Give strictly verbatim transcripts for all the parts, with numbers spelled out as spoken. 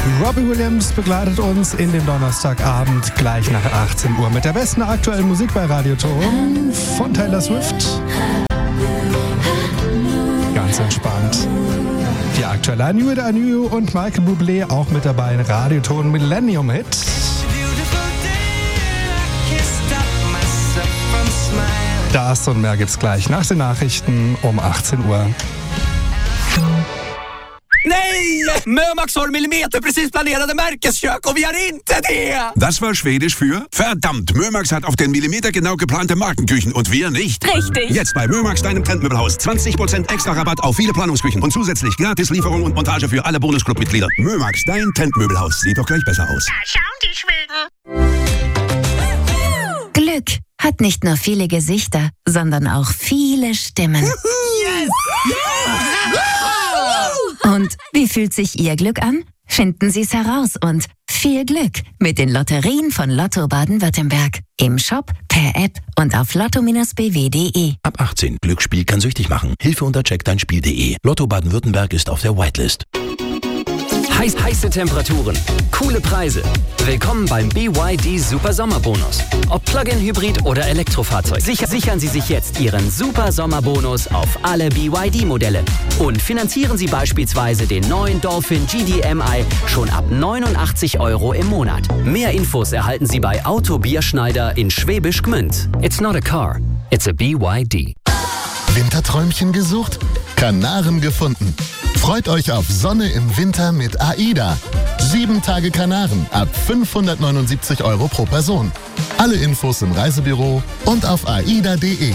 Robbie Williams begleitet uns in den Donnerstagabend gleich nach achtzehn Uhr mit der besten aktuellen Musik bei Radioton von Taylor Swift. Ganz entspannt. Die aktuelle I Knew It, I Knew und Michael Bublé auch mit dabei in Radioton Millennium Hit. Das und mehr gibt's gleich nach den Nachrichten um achtzehn Uhr. Nej! Mömax har millimeterprecis planerade Märkeskök och vi har inte det! Das war Schwedisch für verdammt, Mömax hat auf den Millimeter genau geplante Markenküchen und wir nicht. Richtig. Jetzt bei Mömax, deinem Trendmöbelhaus. zwanzig Prozent extra Rabatt auf viele Planungsküchen und zusätzlich gratis Lieferung und Montage für alle Bonusclub-Mitglieder. Mömax, dein Trendmöbelhaus. Sieht doch gleich besser aus. Da schauen die Schweden. Glück hat nicht nur viele Gesichter, sondern auch viele Stimmen. Yes! Und wie fühlt sich Ihr Glück an? Finden Sie es heraus und viel Glück mit den Lotterien von Lotto Baden-Württemberg. Im Shop, per App und auf lotto b w punkt de. Ab achtzehn. Glücksspiel kann süchtig machen. Hilfe unter check dein Spiel punkt de. Lotto Baden-Württemberg ist auf der Whitelist. Heiß, heiße Temperaturen, coole Preise. Willkommen beim B Y D Super Sommerbonus. Ob Plug-in Hybrid oder Elektrofahrzeug, sicher, sichern Sie sich jetzt Ihren Super Sommerbonus auf alle B Y D-Modelle. Und finanzieren Sie beispielsweise den neuen Dolphin G D M I schon ab neunundachtzig Euro im Monat. Mehr Infos erhalten Sie bei Auto Bierschneider in Schwäbisch Gmünd. It's not a car, it's a B Y D. Winterträumchen gesucht? Kanaren gefunden. Freut euch auf Sonne im Winter mit AIDA. Sieben Tage Kanaren ab fünfhundertneunundsiebzig Euro pro Person. Alle Infos im Reisebüro und auf aida punkt de.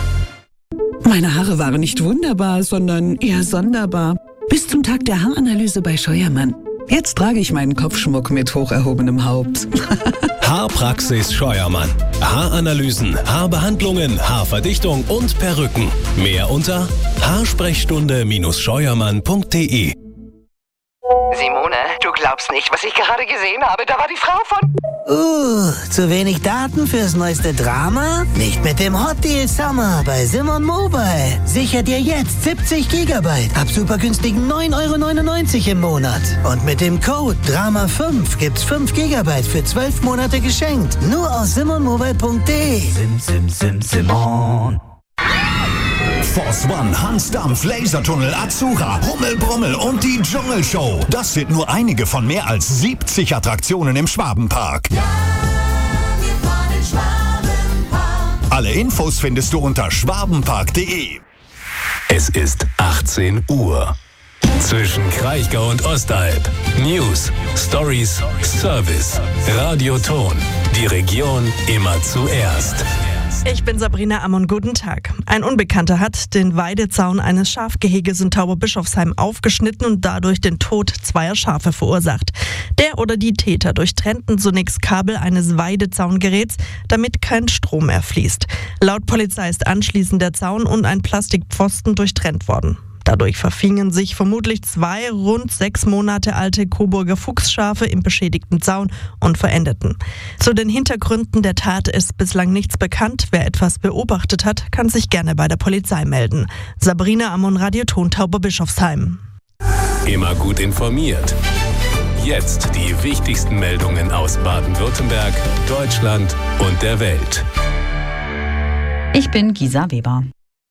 Meine Haare waren nicht wunderbar, sondern eher sonderbar. Bis zum Tag der Haaranalyse bei Scheuermann. Jetzt trage ich meinen Kopfschmuck mit hoch erhobenem Haupt. Haarpraxis Scheuermann. Haaranalysen, Haarbehandlungen, Haarverdichtung und Perücken. Mehr unter haarsprechstunde scheuermann punkt de. Simone, du glaubst nicht, was ich gerade gesehen habe. Da war die Frau von... Uh, zu wenig Daten fürs neueste Drama? Nicht mit dem Hot Deal Summer bei Simon Mobile. Sicher dir jetzt siebzig Gigabyte ab super günstigen neun Euro neunundneunzig im Monat. Und mit dem Code Drama fünf gibt's fünf Gigabyte für zwölf Monate geschenkt. Nur aus simon mobile punkt de. Sim, sim, sim, Simon. Force One, Hansdampf, Lasertunnel, Azura, Hummel, Brummel und die Dschungelshow. Das sind nur einige von mehr als siebzig Attraktionen im Schwabenpark. Ja, wir fahren in Schwabenpark. Alle Infos findest du unter schwabenpark punkt de. Es ist achtzehn Uhr. Zwischen Kraichgau und Ostalb. News, Stories, Service. Radioton. Die Region immer zuerst. Ich bin Sabrina Ammon, guten Tag. Ein Unbekannter hat den Weidezaun eines Schafgeheges in Tauberbischofsheim aufgeschnitten und dadurch den Tod zweier Schafe verursacht. Der oder die Täter durchtrennten zunächst Kabel eines Weidezaungeräts, damit kein Strom mehr fließt. Laut Polizei ist anschließend der Zaun und ein Plastikpfosten durchtrennt worden. Dadurch verfingen sich vermutlich zwei rund sechs Monate alte Coburger Fuchsschafe im beschädigten Zaun und verendeten. Zu den Hintergründen der Tat ist bislang nichts bekannt. Wer etwas beobachtet hat, kann sich gerne bei der Polizei melden. Sabrina Ammon, Radioton Tauberbischofsheim. Immer gut informiert. Jetzt die wichtigsten Meldungen aus Baden-Württemberg, Deutschland und der Welt. Ich bin Gisa Weber.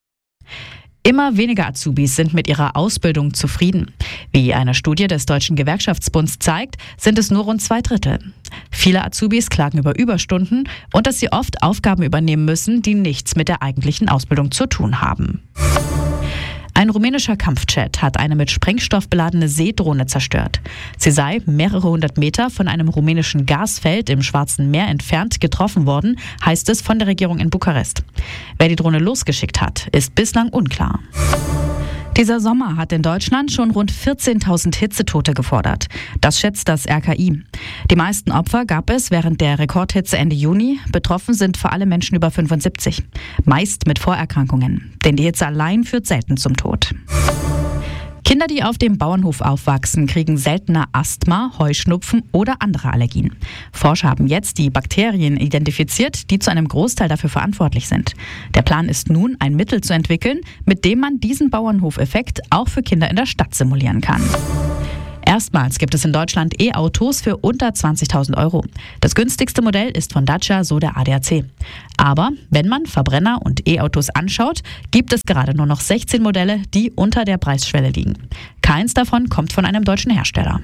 Immer weniger Azubis sind mit ihrer Ausbildung zufrieden. Wie eine Studie des Deutschen Gewerkschaftsbunds zeigt, sind es nur rund zwei Drittel. Viele Azubis klagen über Überstunden und dass sie oft Aufgaben übernehmen müssen, die nichts mit der eigentlichen Ausbildung zu tun haben. Ein rumänischer Kampfjet hat eine mit Sprengstoff beladene Seedrohne zerstört. Sie sei mehrere hundert Meter von einem rumänischen Gasfeld im Schwarzen Meer entfernt getroffen worden, heißt es von der Regierung in Bukarest. Wer die Drohne losgeschickt hat, ist bislang unklar. Dieser Sommer hat in Deutschland schon rund vierzehntausend Hitzetote gefordert. Das schätzt das R K I. Die meisten Opfer gab es während der Rekordhitze Ende Juni. Betroffen sind vor allem Menschen über fünfundsiebzig. Meist mit Vorerkrankungen. Denn die Hitze allein führt selten zum Tod. Kinder, die auf dem Bauernhof aufwachsen, kriegen seltener Asthma, Heuschnupfen oder andere Allergien. Forscher haben jetzt die Bakterien identifiziert, die zu einem Großteil dafür verantwortlich sind. Der Plan ist nun, ein Mittel zu entwickeln, mit dem man diesen Bauernhofeffekt auch für Kinder in der Stadt simulieren kann. Erstmals gibt es in Deutschland E-Autos für unter zwanzigtausend Euro. Das günstigste Modell ist von Dacia, so der A D A C. Aber wenn man Verbrenner und E-Autos anschaut, gibt es gerade nur noch sechzehn Modelle, die unter der Preisschwelle liegen. Keins davon kommt von einem deutschen Hersteller.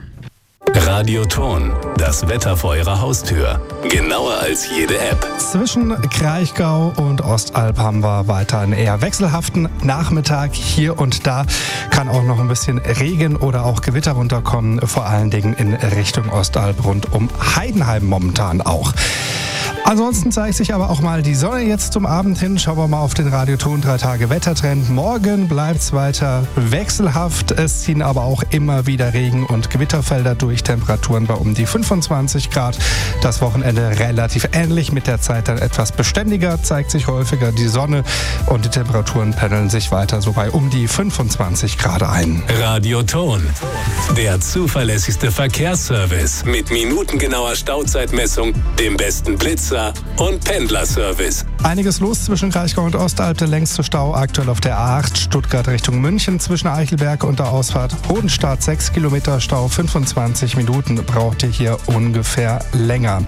Radioton, das Wetter vor Ihrer Haustür. Genauer als jede App. Zwischen Kraichgau und Ostalb haben wir weiter einen eher wechselhaften Nachmittag. Hier und da kann auch noch ein bisschen Regen oder auch Gewitter runterkommen. Vor allen Dingen in Richtung Ostalb rund um Heidenheim momentan auch. Ansonsten zeigt sich aber auch mal die Sonne jetzt zum Abend hin. Schauen wir mal auf den Radioton drei Tage Wettertrend. Morgen bleibt es weiter wechselhaft. Es ziehen aber auch immer wieder Regen- und Gewitterfelder durch. Temperaturen bei um die fünfundzwanzig Grad. Das Wochenende relativ ähnlich. Mit der Zeit dann etwas beständiger. Zeigt sich häufiger die Sonne und die Temperaturen pendeln sich weiter so bei um die fünfundzwanzig Grad ein. Radioton, der zuverlässigste Verkehrsservice mit minutengenauer Stauzeitmessung, dem besten Blitzer und Pendlerservice. Einiges los zwischen Kraichgau und Ostalb. Der längste Stau aktuell auf der A acht Stuttgart Richtung München zwischen Eichelberg und der Ausfahrt Hodenstadt. sechs Kilometer Stau, fünfundzwanzig Minuten braucht ihr hier ungefähr länger.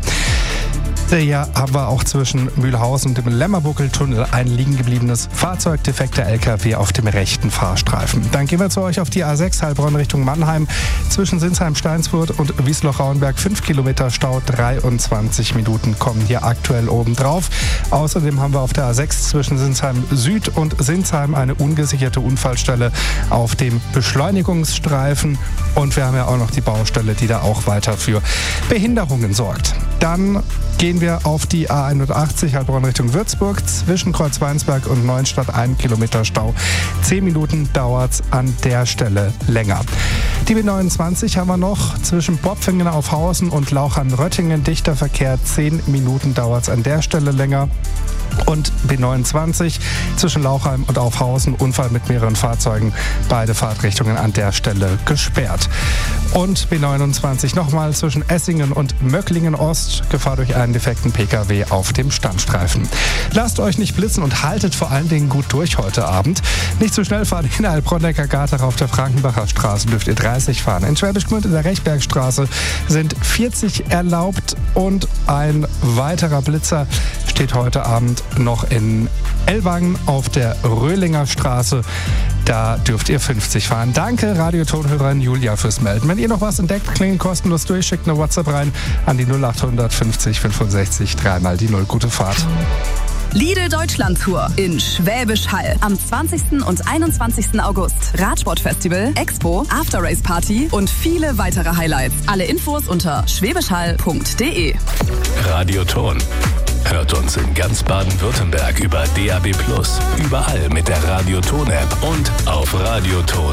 Hier haben wir auch zwischen Mühlhausen und dem Lämmerbuckeltunnel ein liegen gebliebenes Fahrzeug, defekter L K W auf dem rechten Fahrstreifen. Dann gehen wir zu euch auf die A sechs Heilbronn Richtung Mannheim. Zwischen Sinsheim-Steinsfurt und Wiesloch-Rauenberg fünf Kilometer Stau, dreiundzwanzig Minuten kommen hier aktuell oben drauf. Außerdem haben wir auf der A sechs zwischen Sinsheim Süd und Sinsheim eine ungesicherte Unfallstelle auf dem Beschleunigungsstreifen. Und wir haben ja auch noch die Baustelle, die da auch weiter für Behinderungen sorgt. Dann gehen wir auf die A einundachtzig Heilbronn Richtung Würzburg. Zwischen Kreuzweinsberg und Neuenstadt ein Kilometer Stau. Zehn Minuten dauert es an der Stelle länger. Die B neunundzwanzig haben wir noch zwischen Bopfingen auf Hausen und Lauchern-Röttingen. Dichter Verkehr. Zehn Minuten dauert es an der Stelle länger. Und B neunundzwanzig zwischen Lauchheim und Aufhausen, Unfall mit mehreren Fahrzeugen, beide Fahrtrichtungen an der Stelle gesperrt. Und B neunundzwanzig nochmal zwischen Essingen und Möcklingen Ost, Gefahr durch einen defekten P K W auf dem Standstreifen. Lasst euch nicht blitzen und haltet vor allen Dingen gut durch heute Abend. Nicht zu schnell fahren in Heilbronn-Neckar-Gatach auf der Frankenbacher Straße dürft ihr dreißig fahren. In Schwäbisch Gmünd in der Rechbergstraße sind vierzig erlaubt und ein weiterer Blitzer steht heute Abend noch in Ellwangen auf der Röhlinger Straße. Da dürft ihr fünfzig fahren. Danke, Radiotonhörerin Julia, fürs Melden. Wenn ihr noch was entdeckt, klingelt kostenlos durch, schickt eine WhatsApp rein an die null acht fünfzig fünfundsechzig, dreimal die null. Gute Fahrt. Lidl Deutschland Tour in Schwäbisch Hall am zwanzigsten und einundzwanzigsten August. Radsportfestival, Expo, After-Race Party und viele weitere Highlights. Alle Infos unter schwäbischhall punkt de. Radioton. Hört uns in ganz Baden-Württemberg über D A B plus, überall mit der Radioton-App und auf radioton